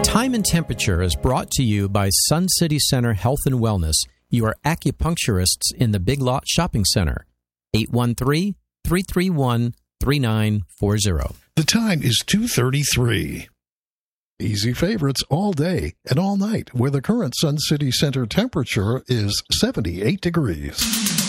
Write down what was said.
Time and Temperature is brought to you by Sun City Center Health and Wellness, your acupuncturists in the Big Lot Shopping Center. 813-331-3940. The time is 2:33. Easy favorites all day and all night, where the current Sun City Center temperature is 78 degrees.